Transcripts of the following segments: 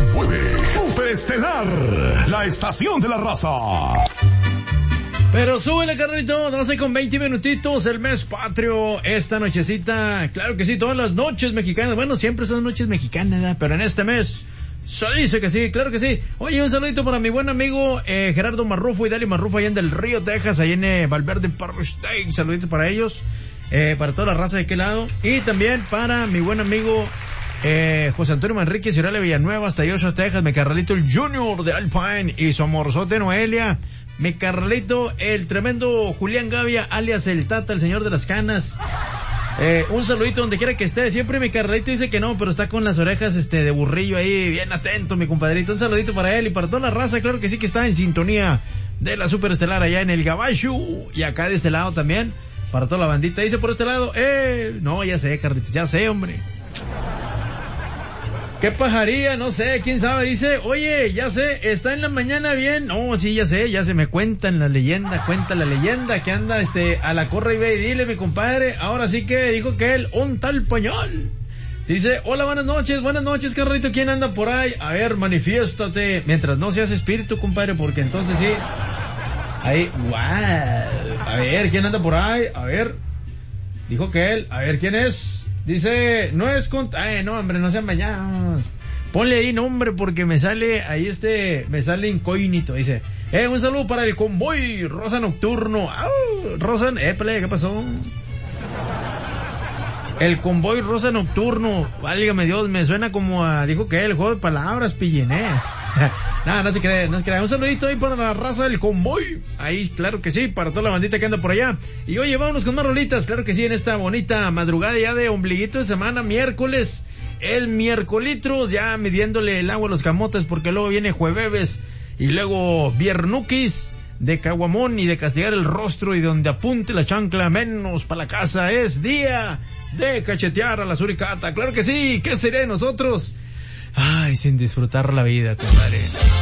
9. Superestelar, la estación de la raza. Pero súbele, carnalito, 12 con 20 minutitos, el mes patrio, esta nochecita, claro que sí, todas las noches mexicanas, bueno, siempre son noches mexicanas, ¿verdad? Pero en este mes se dice que sí, claro que sí. Oye, un saludito para mi buen amigo Gerardo Marrufo y Dali Marrufo allá en Del Río, Texas, allá en Valverde Park State, saludito para ellos, para toda la raza de aquel lado, y también para mi buen amigo José Antonio Manríquez y Aurelia Villanueva, hasta Yoshua, Texas, mi carnalito el Junior de Alpine y su amorzote Noelia. Mi carnalito, el tremendo Julián Gavia, alias el Tata, el señor de las canas. Un saludito donde quiera que esté. Siempre mi carnalito dice que no, pero está con las orejas de burrillo ahí, bien atento, mi compadrito. Un saludito para él y para toda la raza, claro que sí, que está en sintonía de la Superestelar allá en el Gabacho. Y acá de este lado también, para toda la bandita. Dice por este lado, no, ya sé, carnalito, ya sé, hombre. ¿Qué pajaría? No sé, quién sabe. Dice, oye, ya sé, está en la mañana bien. No, sí, ya sé, me cuentan la leyenda, que anda a la corre y ve y dile, mi compadre. Ahora sí que dijo que él, un tal pañal. Dice, hola, buenas noches, carnalito, ¿quién anda por ahí? A ver, manifiéstate. Mientras no seas espíritu, compadre, porque entonces sí. Ahí, wow. A ver, ¿quién anda por ahí? A ver. Dijo que él, a ver, ¿quién es? Dice, no es no, hombre, no sean bañados. Ponle ahí nombre porque me sale ahí me sale incógnito. Dice, un saludo para el convoy Rosa Nocturno. Rosa, ¿qué pasó? El convoy Rosa Nocturno, válgame Dios, me suena como a, dijo que el juego de palabras, pilliné. Nada, no se cree. Un saludito ahí para la raza del convoy. Ahí, claro que sí, para toda la bandita que anda por allá. Y oye, vámonos con más rolitas, claro que sí, en esta bonita madrugada ya de ombliguito de semana, miércoles. El miércolitro, ya midiéndole el agua a los camotes, porque luego viene jueves y luego viernuquis de caguamón y de castigar el rostro y donde apunte la chancla menos para la casa. Es día de cachetear a la suricata, claro que sí. ¿Qué sería de nosotros? Ay, sin disfrutar la vida, compadre.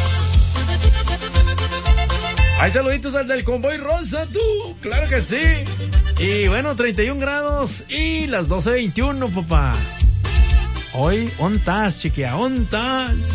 Hay saluditos al del convoy Rosa, tú, claro que sí. Y bueno, 31 grados y las 12:21, papá. Hoy, ¿ontas, chiquilla? ¿Ontas?